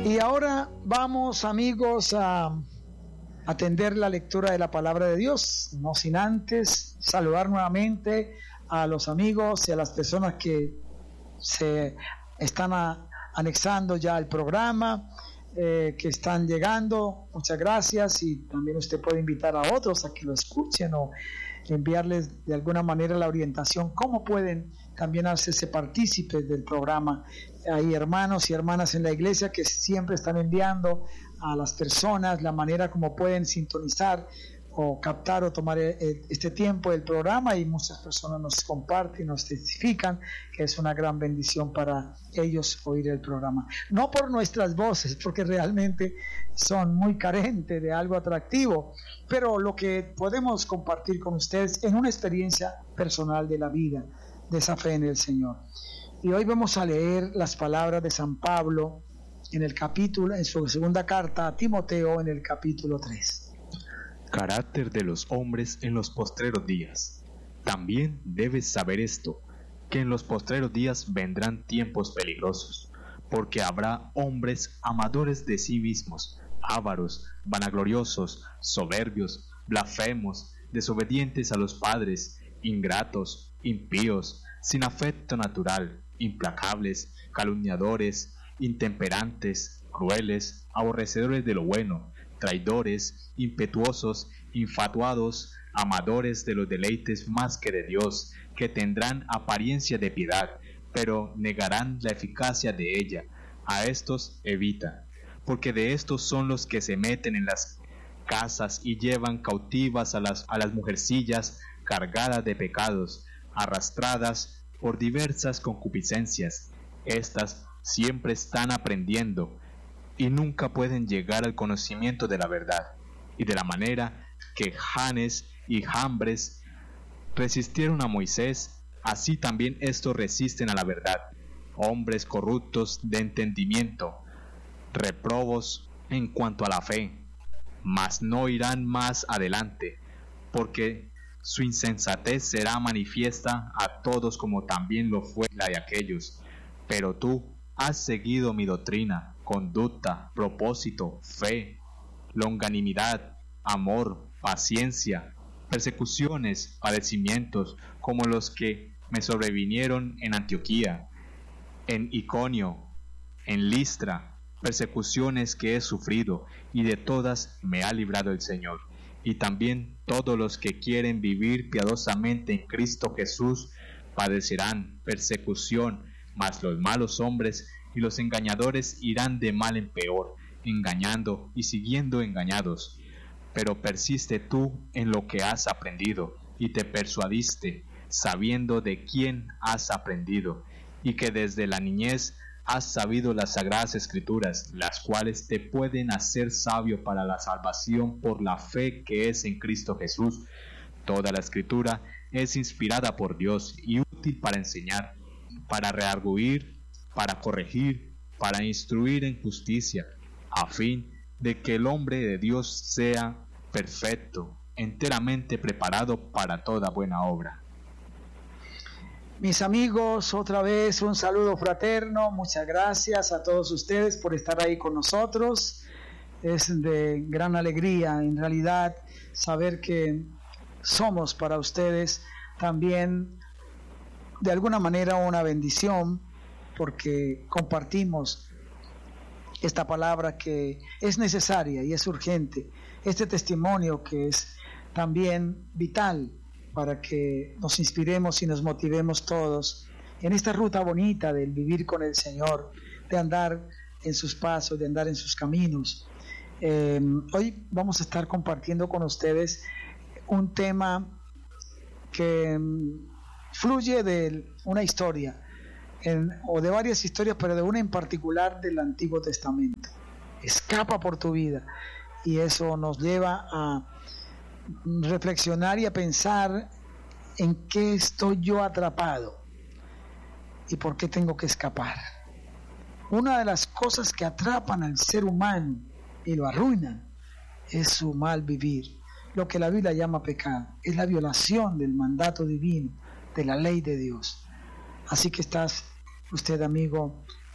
Y ahora vamos, amigos, a atender la lectura de la palabra de Dios, no sin antes saludar nuevamente a los amigos y a las personas que se están anexando ya al programa, que están llegando. Muchas gracias, y también usted puede invitar a otros a que lo escuchen o enviarles de alguna manera la orientación, cómo pueden también hacerse partícipes del programa. Hay hermanos y hermanas en la iglesia que siempre están enviando a las personas la manera como pueden sintonizar o captar o tomar este tiempo del programa, y muchas personas nos comparten, nos testifican que es una gran bendición para ellos oír el programa. No por nuestras voces, porque realmente son muy carentes de algo atractivo, pero lo que podemos compartir con ustedes en una experiencia personal de la vida, de esa fe en el Señor. Y hoy vamos a leer las palabras de San Pablo en su segunda carta a Timoteo, en el capítulo 3. Carácter de los hombres en los postreros días. También debes saber esto, que en los postreros días vendrán tiempos peligrosos, porque habrá hombres amadores de sí mismos, ávaros, vanagloriosos, soberbios, blasfemos, desobedientes a los padres, ingratos, impíos, sin afecto natural, implacables, calumniadores, intemperantes, crueles, aborrecedores de lo bueno, traidores, impetuosos, infatuados, amadores de los deleites más que de Dios, que tendrán apariencia de piedad, pero negarán la eficacia de ella. A estos evita, porque de estos son los que se meten en las casas y llevan cautivas a las mujercillas cargadas de pecados, arrastradas por diversas concupiscencias. Estas siempre están aprendiendo y nunca pueden llegar al conocimiento de la verdad. Y de la manera que Janes y Jambres resistieron a Moisés, así también estos resisten a la verdad. Hombres corruptos de entendimiento, reprobos en cuanto a la fe, mas no irán más adelante, porque su insensatez será manifiesta a todos, como también lo fue la de aquellos. Pero tú has seguido mi doctrina, conducta, propósito, fe, longanimidad, amor, paciencia, persecuciones, padecimientos, como los que me sobrevinieron en Antioquía, en Iconio, en Listra, persecuciones que he sufrido, y de todas me ha librado el Señor. Y también todos los que quieren vivir piadosamente en Cristo Jesús padecerán persecución, mas los malos hombres y los engañadores irán de mal en peor, engañando y siguiendo engañados. Pero persiste tú en lo que has aprendido, y te persuadiste, sabiendo de quién has aprendido, y que desde la niñez has sabido las sagradas escrituras, las cuales te pueden hacer sabio para la salvación por la fe que es en Cristo Jesús. Toda la escritura es inspirada por Dios y útil para enseñar, para redarguir, para corregir, para instruir en justicia, a fin de que el hombre de Dios sea perfecto, enteramente preparado para toda buena obra. Mis amigos, otra vez un saludo fraterno. Muchas gracias a todos ustedes por estar ahí con nosotros. Es de gran alegría, en realidad, saber que somos para ustedes también de alguna manera una bendición, porque compartimos esta palabra que es necesaria y es urgente, este testimonio que es también vital para que nos inspiremos y nos motivemos todos en esta ruta bonita del vivir con el Señor, de andar en sus pasos, de andar en sus caminos. Hoy vamos a estar compartiendo con ustedes un tema que fluye de una historia, o de varias historias, pero de una en particular del Antiguo Testamento. Escapa por tu vida, y eso nos lleva a reflexionar y a pensar en qué estoy yo atrapado y por qué tengo que escapar. Una de las cosas que atrapan al ser humano y lo arruinan es su mal vivir, lo que la Biblia llama pecado, es la violación del mandato divino, de la ley de Dios. Así que estás usted, amigo,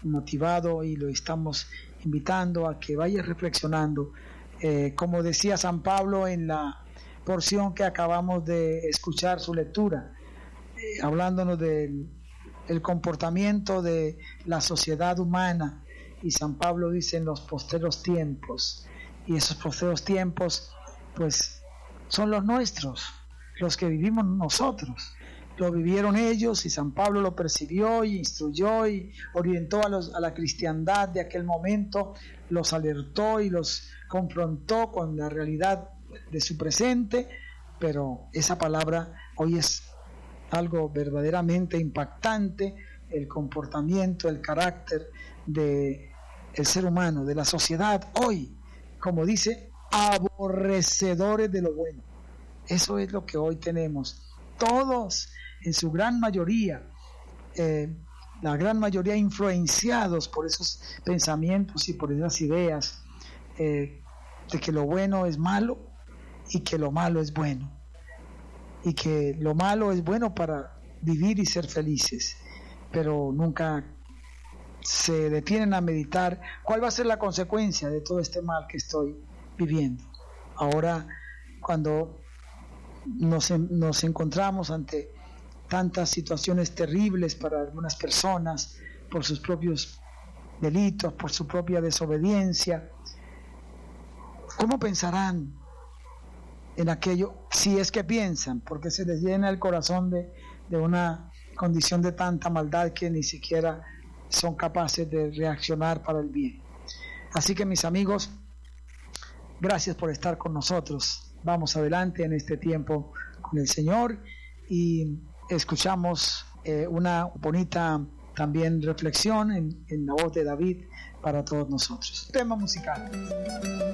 motivado y lo estamos invitando a que vaya reflexionando. Como decía San Pablo en la porción que acabamos de escuchar su lectura, hablándonos del comportamiento de la sociedad humana, y San Pablo dice en los postreros tiempos, y esos postreros tiempos pues son los nuestros, los que vivimos nosotros. Lo vivieron ellos y San Pablo lo percibió y instruyó y orientó a la cristiandad de aquel momento, los alertó y los confrontó con la realidad de su presente, pero esa palabra hoy es algo verdaderamente impactante, el comportamiento, el carácter del ser humano, de la sociedad hoy, como dice, aborrecedores de lo bueno. Eso es lo que hoy tenemos, todos en su gran mayoría, la gran mayoría influenciados por esos pensamientos y por esas ideas de que lo bueno es malo y que lo malo es bueno, y que lo malo es bueno para vivir y ser felices, pero nunca se detienen a meditar cuál va a ser la consecuencia de todo este mal que estoy viviendo. Ahora, cuando nos encontramos ante tantas situaciones terribles para algunas personas por sus propios delitos, por su propia desobediencia, ¿cómo pensarán en aquello? Si es que piensan, porque se les llena el corazón de una condición de tanta maldad que ni siquiera son capaces de reaccionar para el bien. Así que, mis amigos, gracias por estar con nosotros. Vamos adelante en este tiempo con el Señor y escuchamos una bonita también reflexión en la voz de David para todos nosotros. Tema musical.